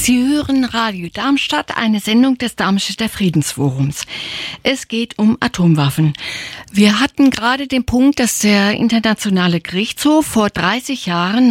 Sie hören Radio Darmstadt, eine Sendung des Darmstädter Friedensforums. Es geht um Atomwaffen. Wir hatten gerade den Punkt, dass der Internationale Gerichtshof vor 30 Jahren,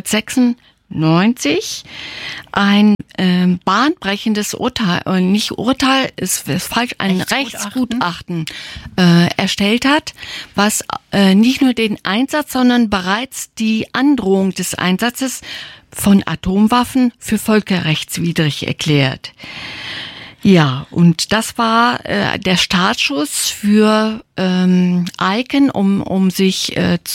1996, ein bahnbrechendes Urteil, nicht Urteil, ist falsch, ein Rechtsgutachten erstellt hat, was nicht nur den Einsatz, sondern bereits die Androhung des Einsatzes von Atomwaffen für völkerrechtswidrig erklärt. Ja, und das war der Startschuss für ICAN, um sich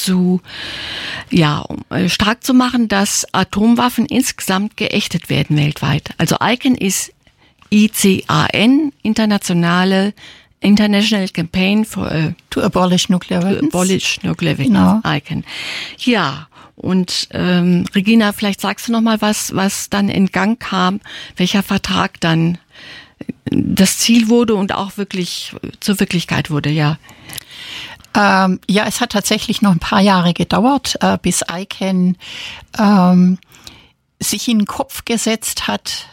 stark zu machen, dass Atomwaffen insgesamt geächtet werden weltweit. Also ICAN ist ICAN, International Campaign to Abolish Nuclear Weapons. Genau. ICAN. Ja. Und Regina, vielleicht sagst du noch mal, was dann in Gang kam, welcher Vertrag dann das Ziel wurde und auch wirklich zur Wirklichkeit wurde, ja. Es hat tatsächlich noch ein paar Jahre gedauert, bis ICAN sich in den Kopf gesetzt hat,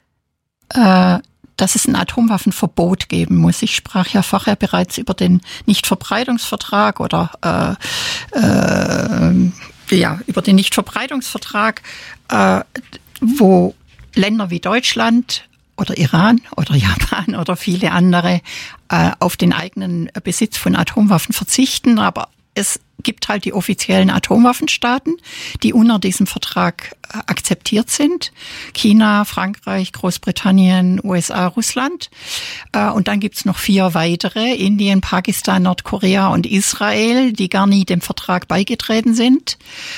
dass es ein Atomwaffenverbot geben muss. Ich sprach ja vorher bereits über den Nichtverbreitungsvertrag oder über den Nichtverbreitungsvertrag, wo Länder wie Deutschland oder Iran oder Japan oder viele andere auf den eigenen Besitz von Atomwaffen verzichten. Aber es gibt halt die offiziellen Atomwaffenstaaten, die unter diesem Vertrag akzeptiert sind. China, Frankreich, Großbritannien, USA, Russland. Und dann gibt's noch 4 weitere, Indien, Pakistan, Nordkorea und Israel, die gar nie dem Vertrag beigetreten sind.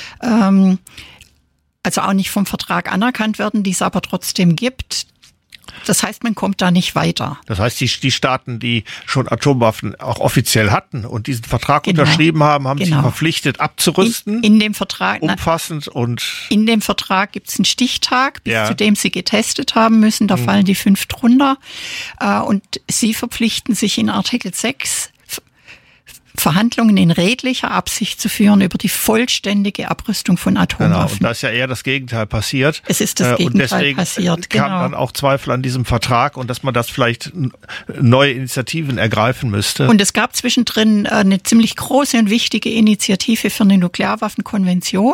Also auch nicht vom Vertrag anerkannt werden, die es aber trotzdem gibt. Das heißt, man kommt da nicht weiter. Das heißt, die Staaten, die schon Atomwaffen auch offiziell hatten und diesen Vertrag unterschrieben haben, haben sich verpflichtet abzurüsten. In dem Vertrag umfassend und in dem Vertrag gibt es einen Stichtag, bis zu dem sie getestet haben müssen. Da fallen die 5 drunter. Und sie verpflichten sich in Artikel 6, Verhandlungen in redlicher Absicht zu führen über die vollständige Abrüstung von Atomwaffen. Genau, und da ist ja eher das Gegenteil passiert. Es ist das Gegenteil passiert, und deswegen kamen dann auch Zweifel an diesem Vertrag und dass man das vielleicht neue Initiativen ergreifen müsste. Und es gab zwischendrin eine ziemlich große und wichtige Initiative für eine Nuklearwaffenkonvention.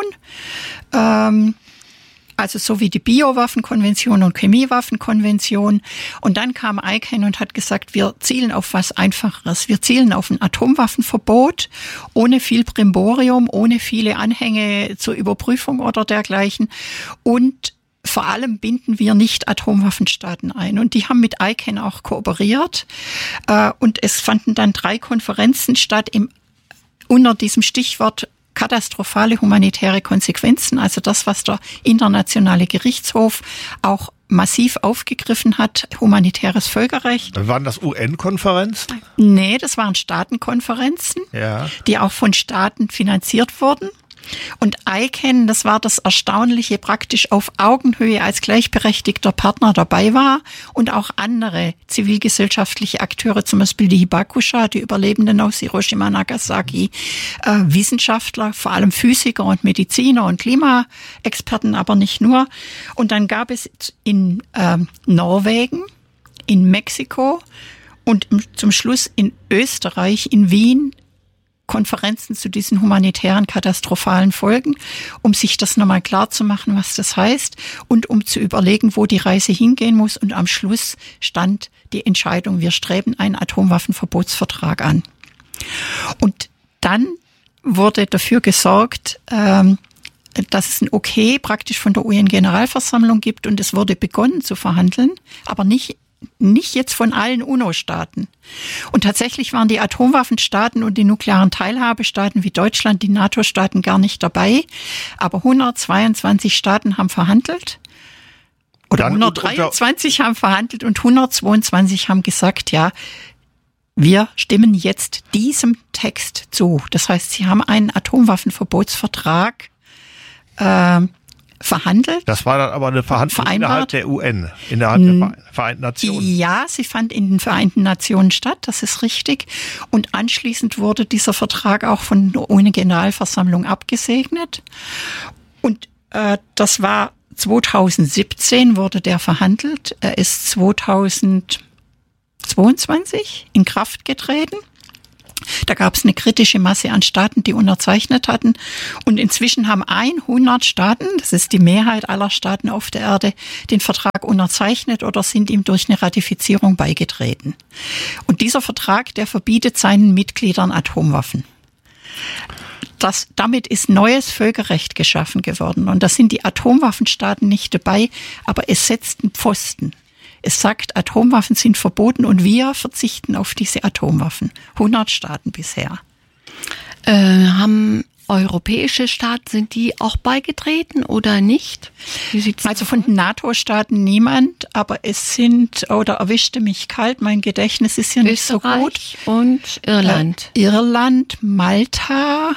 Also so wie die Biowaffenkonvention und Chemiewaffenkonvention. Und dann kam ICAN und hat gesagt, wir zielen auf was Einfacheres. Wir zielen auf ein Atomwaffenverbot, ohne viel Brimborium, ohne viele Anhänge zur Überprüfung oder dergleichen. Und vor allem binden wir nicht Atomwaffenstaaten ein. Und die haben mit ICAN auch kooperiert. Und es fanden dann 3 Konferenzen statt unter diesem Stichwort katastrophale humanitäre Konsequenzen, also das, was der Internationale Gerichtshof auch massiv aufgegriffen hat, humanitäres Völkerrecht. Waren das UN-Konferenzen? Nee, das waren Staatenkonferenzen, die auch von Staaten finanziert wurden. Und ICAN, das war das Erstaunliche, praktisch auf Augenhöhe als gleichberechtigter Partner dabei war und auch andere zivilgesellschaftliche Akteure, zum Beispiel die Hibakusha, die Überlebenden aus Hiroshima, Nagasaki, Wissenschaftler, vor allem Physiker und Mediziner und Klimaexperten, aber nicht nur. Und dann gab es in Norwegen, in Mexiko und zum Schluss in Österreich, in Wien, Konferenzen zu diesen humanitären katastrophalen Folgen, um sich das nochmal klar zu machen, was das heißt und um zu überlegen, wo die Reise hingehen muss. Und am Schluss stand die Entscheidung, wir streben einen Atomwaffenverbotsvertrag an. Und dann wurde dafür gesorgt, dass es ein Okay praktisch von der UN-Generalversammlung gibt und es wurde begonnen zu verhandeln, aber nicht jetzt von allen UNO-Staaten. Und tatsächlich waren die Atomwaffenstaaten und die nuklearen Teilhabestaaten wie Deutschland, die NATO-Staaten gar nicht dabei. Aber 122 Staaten haben verhandelt. Oder 123 haben verhandelt und 122 haben gesagt, ja, wir stimmen jetzt diesem Text zu. Das heißt, sie haben einen Atomwaffenverbotsvertrag verhandelt. Das war dann aber eine Verhandlung innerhalb der UN, innerhalb der Vereinten Nationen. Ja, sie fand in den Vereinten Nationen statt, das ist richtig. Und anschließend wurde dieser Vertrag auch von der UN-Generalversammlung abgesegnet. Und das war 2017 wurde der verhandelt. Er ist 2022 in Kraft getreten. Da gab es eine kritische Masse an Staaten, die unterzeichnet hatten. Und inzwischen haben 100 Staaten, das ist die Mehrheit aller Staaten auf der Erde, den Vertrag unterzeichnet oder sind ihm durch eine Ratifizierung beigetreten. Und dieser Vertrag, der verbietet seinen Mitgliedern Atomwaffen. Damit ist neues Völkerrecht geschaffen geworden. Und da sind die Atomwaffenstaaten nicht dabei, aber es setzt einen Pfosten. Es sagt, Atomwaffen sind verboten und wir verzichten auf diese Atomwaffen. 100 Staaten bisher. Haben europäische Staaten, sind die auch beigetreten oder nicht? Wie sieht's also von den NATO-Staaten niemand, aber es sind, oder erwischte mich kalt, mein Gedächtnis ist ja nicht so gut. Und Irland. Irland, Malta,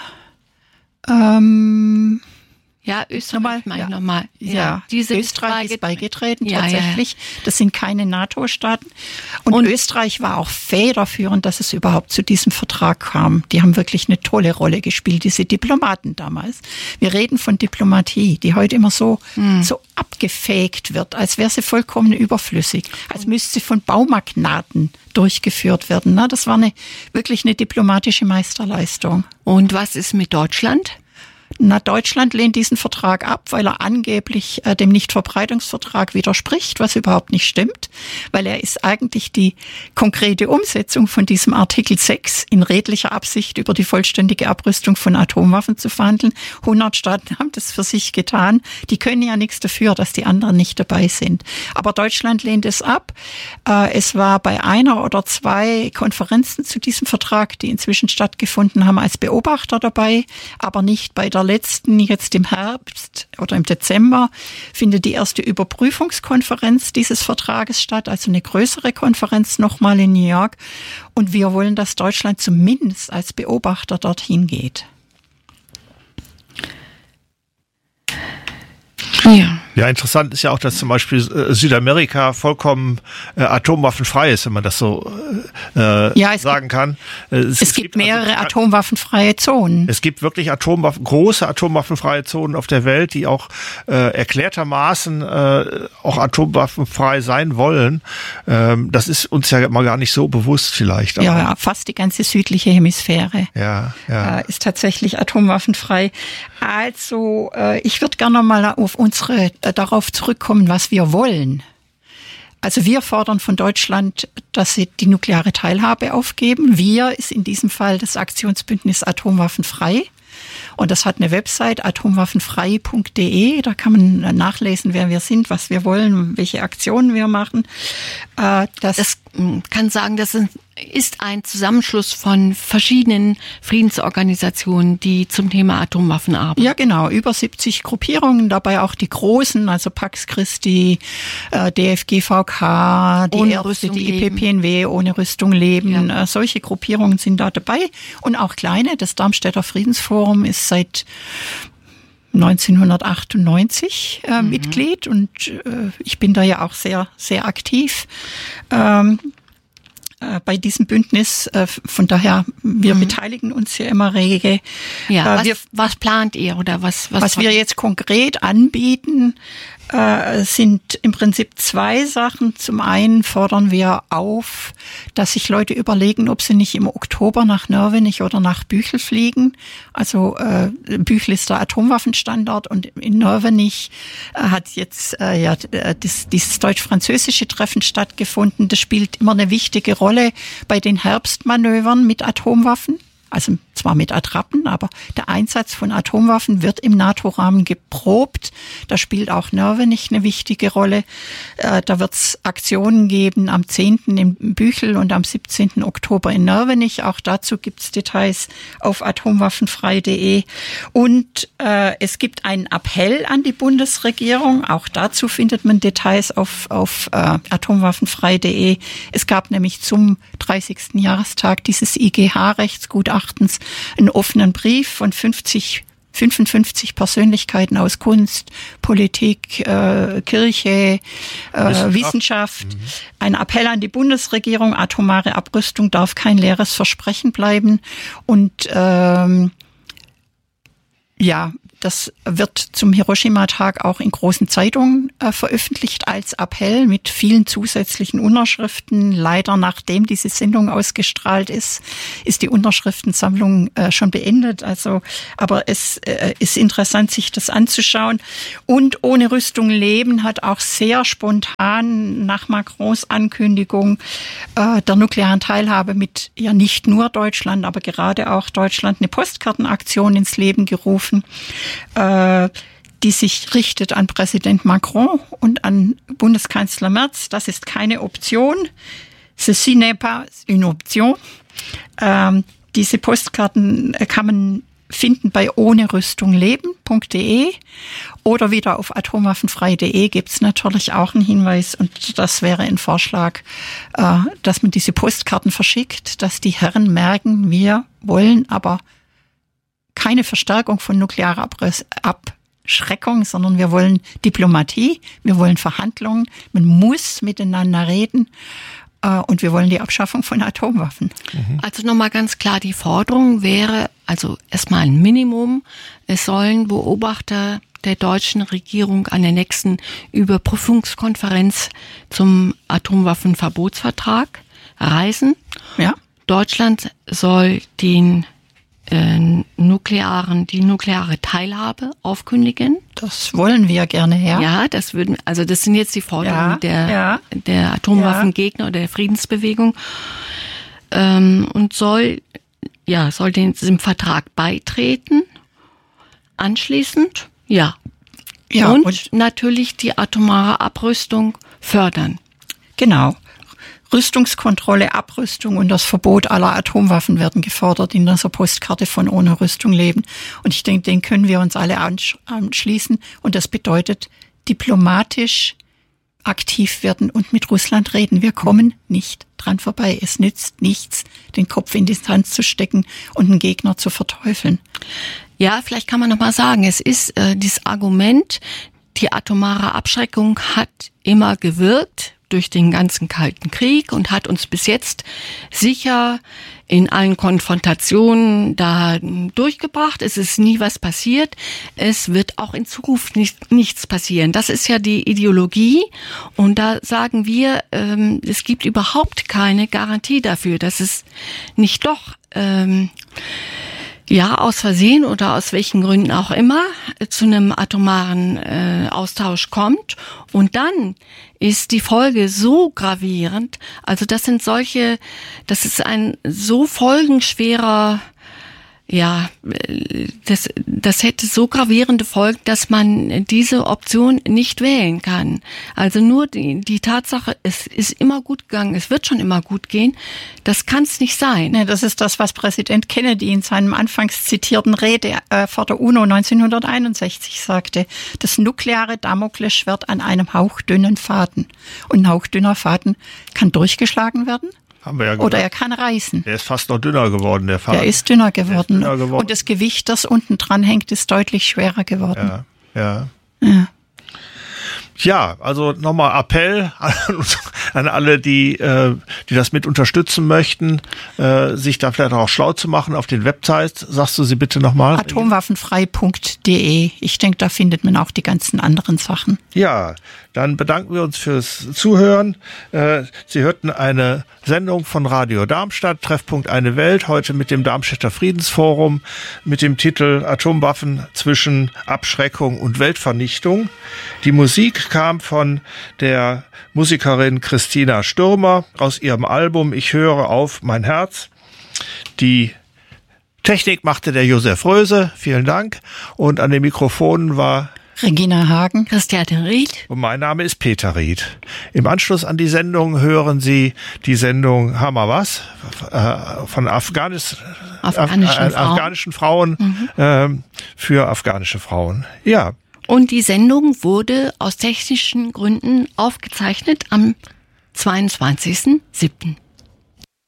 ja, Österreich nochmal. Ja, Österreich ist beigetreten, tatsächlich. Ja. Das sind keine NATO-Staaten. Und Österreich war auch federführend, dass es überhaupt zu diesem Vertrag kam. Die haben wirklich eine tolle Rolle gespielt, diese Diplomaten damals. Wir reden von Diplomatie, die heute immer so abgefegt wird, als wäre sie vollkommen überflüssig, als müsste sie von Baumagnaten durchgeführt werden. Das war wirklich eine diplomatische Meisterleistung. Und was ist mit Deutschland? Deutschland lehnt diesen Vertrag ab, weil er angeblich dem Nichtverbreitungsvertrag widerspricht, was überhaupt nicht stimmt, weil er ist eigentlich die konkrete Umsetzung von diesem Artikel 6 in redlicher Absicht über die vollständige Abrüstung von Atomwaffen zu verhandeln. 100 Staaten haben das für sich getan. Die können ja nichts dafür, dass die anderen nicht dabei sind. Aber Deutschland lehnt es ab. Es war bei einer oder zwei Konferenzen zu diesem Vertrag, die inzwischen stattgefunden haben, als Beobachter dabei, aber nicht bei der letzten, jetzt im Herbst oder im Dezember, findet die erste Überprüfungskonferenz dieses Vertrages statt, also eine größere Konferenz nochmal in New York. Und wir wollen, dass Deutschland zumindest als Beobachter dorthin geht. Ja, interessant ist ja auch, dass zum Beispiel Südamerika vollkommen atomwaffenfrei ist, wenn man das so sagen kann. Es gibt mehrere atomwaffenfreie Zonen. Es gibt wirklich große atomwaffenfreie Zonen auf der Welt, die auch erklärtermaßen auch atomwaffenfrei sein wollen. Das ist uns ja mal gar nicht so bewusst vielleicht. Ja, fast die ganze südliche Hemisphäre ist tatsächlich atomwaffenfrei. Also ich würde gerne mal auf darauf zurückkommen, was wir wollen. Also wir fordern von Deutschland, dass sie die nukleare Teilhabe aufgeben. Wir ist in diesem Fall das Aktionsbündnis Atomwaffenfrei. Und das hat eine Website, atomwaffenfrei.de. Da kann man nachlesen, wer wir sind, was wir wollen, welche Aktionen wir machen. Das kann sagen, das ist ein Zusammenschluss von verschiedenen Friedensorganisationen, die zum Thema Atomwaffen arbeiten. Ja, genau. Über 70 Gruppierungen, dabei auch die großen, also Pax Christi, DFGVK, die Ärzte, die IPPNW, ohne Rüstung leben. Ja. Solche Gruppierungen sind da dabei. Und auch kleine. Das Darmstädter Friedensforum ist seit 1998 Mitglied und ich bin da ja auch sehr, sehr aktiv bei diesem Bündnis. Von daher, wir beteiligen uns ja immer rege. Ja, was plant ihr oder was wir jetzt konkret anbieten, sind im Prinzip zwei Sachen. Zum einen fordern wir auf, dass sich Leute überlegen, ob sie nicht im Oktober nach Nörvenich oder nach Büchel fliegen. Also Büchel ist der Atomwaffenstandort und in Nörvenich hat jetzt dieses deutsch-französische Treffen stattgefunden. Das spielt immer eine wichtige Rolle bei den Herbstmanövern mit Atomwaffen. Also zwar mit Attrappen, aber der Einsatz von Atomwaffen wird im NATO-Rahmen geprobt. Da spielt auch Nörvenich eine wichtige Rolle. Da wird es Aktionen geben am 10. in Büchel und am 17. Oktober in Nörvenich. Auch dazu gibt es Details auf atomwaffenfrei.de. Und es gibt einen Appell an die Bundesregierung. Auch dazu findet man Details auf atomwaffenfrei.de. Es gab nämlich zum 30. Jahrestag dieses IGH-Rechtsgutachtens einen offenen Brief von 55 Persönlichkeiten aus Kunst, Politik, Kirche, Wissenschaft. Ein Appell an die Bundesregierung, atomare Abrüstung darf kein leeres Versprechen bleiben. Und Das wird zum Hiroshima-Tag auch in großen Zeitungen veröffentlicht als Appell mit vielen zusätzlichen Unterschriften. Leider, nachdem diese Sendung ausgestrahlt ist die Unterschriftensammlung schon beendet. Aber es ist interessant, sich das anzuschauen. Und ohne Rüstung leben hat auch sehr spontan nach Macrons Ankündigung der nuklearen Teilhabe mit ja nicht nur Deutschland, aber gerade auch Deutschland eine Postkartenaktion ins Leben gerufen, die sich richtet an Präsident Macron und an Bundeskanzler Merz. Das ist keine Option. Ceci n'est pas une option. Diese Postkarten kann man finden bei ohnerüstungleben.de oder wieder auf atomwaffenfrei.de gibt's natürlich auch einen Hinweis, und das wäre ein Vorschlag, dass man diese Postkarten verschickt, dass die Herren merken, wir wollen aber keine Verstärkung von nuklearer Abschreckung, sondern wir wollen Diplomatie, wir wollen Verhandlungen, man muss miteinander reden. Und wir wollen die Abschaffung von Atomwaffen. Also nochmal ganz klar, die Forderung wäre also erstmal ein Minimum. Es sollen Beobachter der deutschen Regierung an der nächsten Überprüfungskonferenz zum Atomwaffenverbotsvertrag reisen. Ja. Deutschland soll die nukleare Teilhabe aufkündigen. Das wollen wir gerne, ja. Ja, das sind jetzt die Forderungen der Atomwaffengegner oder der Friedensbewegung, und soll diesem Vertrag beitreten. Anschließend, und natürlich die atomare Abrüstung fördern. Genau. Rüstungskontrolle, Abrüstung und das Verbot aller Atomwaffen werden gefordert in dieser Postkarte von Ohne Rüstung leben. Und ich denke, den können wir uns alle anschließen. Und das bedeutet, diplomatisch aktiv werden und mit Russland reden. Wir kommen nicht dran vorbei. Es nützt nichts, den Kopf in die Sand zu stecken und einen Gegner zu verteufeln. Ja, vielleicht kann man noch mal sagen, es ist dieses Argument, die atomare Abschreckung hat immer gewirkt durch den ganzen Kalten Krieg und hat uns bis jetzt sicher in allen Konfrontationen da durchgebracht. Es ist nie was passiert. Es wird auch in Zukunft nichts passieren. Das ist ja die Ideologie. Und da sagen wir, es gibt überhaupt keine Garantie dafür, dass es nicht doch aus Versehen oder aus welchen Gründen auch immer zu einem atomaren Austausch kommt. Und dann ist die Folge so gravierend, also das ist ein so folgenschwerer, das hätte so gravierende Folgen, dass man diese Option nicht wählen kann. Also nur die Tatsache, es ist immer gut gegangen, es wird schon immer gut gehen, das kann es nicht sein. Nee, das ist das, was Präsident Kennedy in seinem anfangs zitierten Rede vor der UNO 1961 sagte. Das nukleare Damoklesschwert an einem hauchdünnen Faden. Und ein hauchdünner Faden kann durchgeschlagen werden. Haben wir ja oder er kann reißen. Der ist fast noch dünner geworden, der Faden. Der ist dünner geworden. Und das Gewicht, das unten dran hängt, ist deutlich schwerer geworden. Ja. Ja, also nochmal Appell an alle, die das mit unterstützen möchten, sich da vielleicht auch schlau zu machen auf den Websites. Sagst du sie bitte nochmal? atomwaffenfrei.de. Ich denke, da findet man auch die ganzen anderen Sachen. Ja, dann bedanken wir uns fürs Zuhören. Sie hörten eine Sendung von Radio Darmstadt, Treffpunkt Eine Welt, heute mit dem Darmstädter Friedensforum mit dem Titel Atomwaffen zwischen Abschreckung und Weltvernichtung. Die Musik kam von der Musikerin Christina Stürmer aus ihrem Album Ich höre auf mein Herz. Die Technik machte der Josef Röse, vielen Dank. Und an den Mikrofonen war Regina Hagen, Christiane Ried und mein Name ist Peter Ried. Im Anschluss an die Sendung hören Sie die Sendung Hammer was von afghanischen Frauen für afghanische Frauen. Ja. Und die Sendung wurde aus technischen Gründen aufgezeichnet am 22.07.